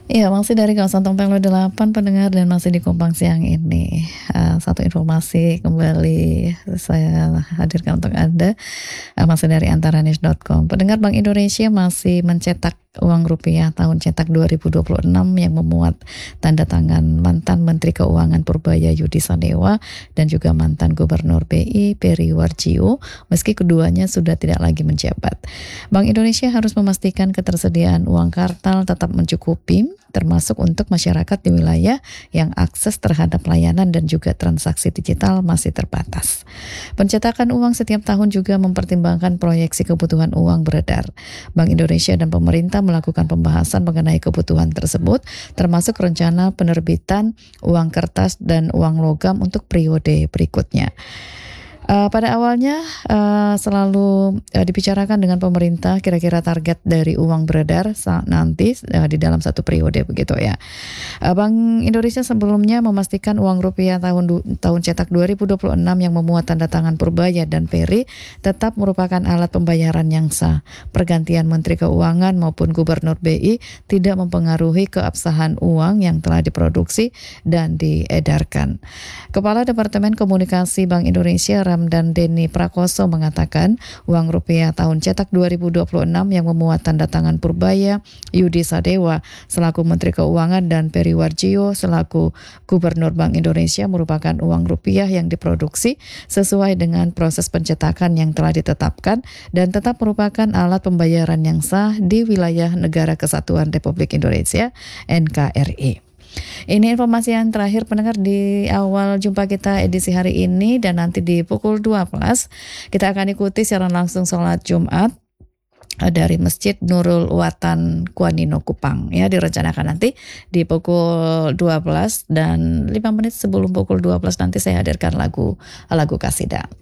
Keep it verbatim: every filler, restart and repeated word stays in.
Iya, masih dari kawasan Tompelo delapan pendengar dan masih di Kompang siang ini. Eee, satu informasi kembali saya hadirkan untuk Anda, eee, masih dari antaranews dot com. Pendengar, Bank Indonesia masih mencetak uang rupiah tahun cetak dua ribu dua puluh enam yang memuat tanda tangan mantan Menteri Keuangan Purbaya Yudi Sadewa dan juga mantan Gubernur B I Peri Warjio, meski keduanya sudah tidak lagi menjabat. Bank Indonesia harus memastikan ketersediaan uang kartal tetap mencukupi, termasuk untuk masyarakat di wilayah yang akses terhadap layanan dan juga transaksi digital masih terbatas. Pencetakan uang setiap tahun juga mempertimbangkan proyeksi kebutuhan uang beredar. Bank Indonesia dan pemerintah melakukan pembahasan mengenai kebutuhan tersebut, termasuk rencana penerbitan uang kertas dan uang logam untuk periode berikutnya. Uh, pada awalnya uh, selalu uh, dibicarakan dengan pemerintah kira-kira target dari uang beredar saat nanti uh, di dalam satu periode begitu ya. Uh, Bank Indonesia sebelumnya memastikan uang rupiah tahun du- tahun cetak dua ribu dua puluh enam yang memuat tanda tangan Purbaya dan Peri tetap merupakan alat pembayaran yang sah. Pergantian Menteri Keuangan maupun Gubernur B I tidak mempengaruhi keabsahan uang yang telah diproduksi dan diedarkan. Kepala Departemen Komunikasi Bank Indonesia Ramdan Deni Prakoso mengatakan uang rupiah tahun cetak dua ribu dua puluh enam yang memuat tanda tangan Purbaya Yudi Sadewa selaku Menteri Keuangan dan Peri Warjio selaku Gubernur Bank Indonesia merupakan uang rupiah yang diproduksi sesuai dengan proses pencetakan yang telah ditetapkan dan tetap merupakan alat pembayaran yang sah di wilayah Negara Kesatuan Republik Indonesia N K R I. Ini informasi yang terakhir pendengar di awal jumpa kita edisi hari ini, dan nanti di pukul dua belas kita akan ikuti siaran langsung sholat Jumat dari Masjid Nurul Watan Kuanino Kupang ya, direncanakan nanti di pukul dua belas dan lima menit sebelum pukul dua belas nanti saya hadirkan lagu lagu kasidah.